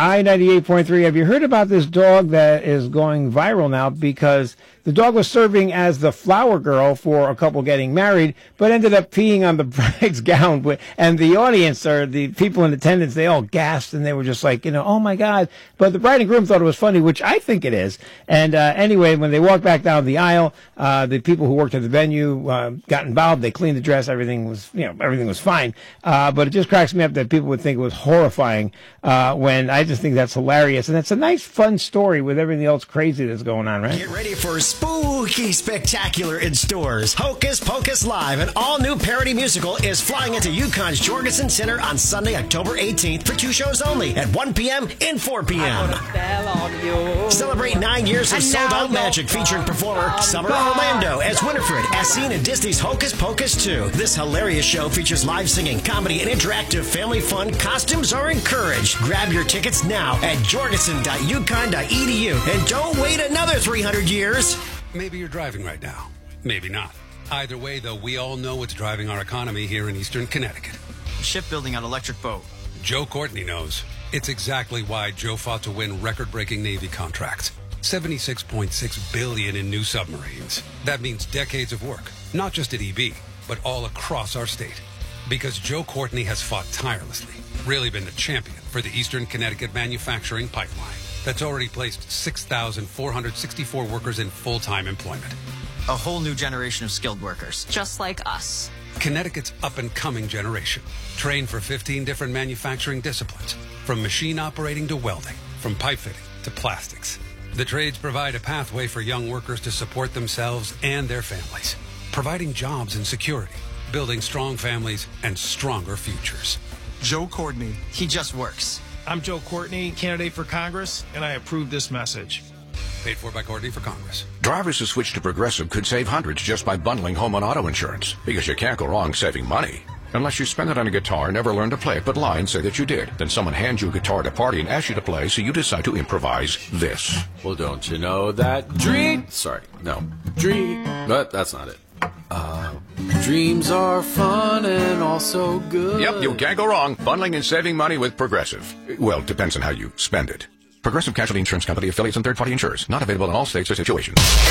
I-98.3. Have you heard about this dog that is going viral now? Because the dog was serving as the flower girl for a couple getting married, but ended up peeing on the bride's gown. And the audience, or the people in attendance, they all gasped, and they were just like, oh my God. But the bride and groom thought it was funny, which I think it is. And anyway, when they walked back down the aisle, the people who worked at the venue got involved. They cleaned the dress. Everything was fine. But it just cracks me up that people would think it was horrifying when I just think that's hilarious. And it's a nice, fun story with everything else crazy that's going on, right? Get ready for spooky spectacular in stores. Hocus Pocus Live, an all-new parody musical, is flying into UConn's Jorgensen Center on Sunday, October 18th for 2 shows only at 1 p.m. and 4 p.m. Celebrate 9 years of sold-out magic featuring performer Summer Orlando as Winifred, as seen in Disney's Hocus Pocus 2. This hilarious show features live singing, comedy, and interactive family fun. Costumes are encouraged. Grab your tickets now at jorgensen.uconn.edu and don't wait another 300 years. Maybe you're driving right now. Maybe not. Either way, though, we all know what's driving our economy here in Eastern Connecticut. Shipbuilding on electric boat. Joe Courtney knows. It's exactly why Joe fought to win record-breaking Navy contracts. $76.6 billion in new submarines. That means decades of work, not just at EB, but all across our state. Because Joe Courtney has fought tirelessly, really been the champion for the Eastern Connecticut manufacturing pipeline that's already placed 6,464 workers in full-time employment. A whole new generation of skilled workers. Just like us. Connecticut's up-and-coming generation, trained for 15 different manufacturing disciplines, from machine operating to welding, from pipe fitting to plastics. The trades provide a pathway for young workers to support themselves and their families, providing jobs and security, building strong families and stronger futures. Joe Courtney. He just works. I'm Joe Courtney, candidate for Congress, and I approve this message. Paid for by Courtney for Congress. Drivers who switch to Progressive could save hundreds just by bundling home and auto insurance, because you can't go wrong saving money. Unless you spend it on a guitar, never learn to play it, but lie and say that you did. Then someone hands you a guitar at a party and asks you to play, so you decide to improvise this. Well, don't you know that but that's not it. Dreams are fun and also good. Yep, you can't go wrong. Bundling and saving money with Progressive. Well, it depends on how you spend it. Progressive Casualty Insurance Company, affiliates, and third-party insurers. Not available in all states or situations.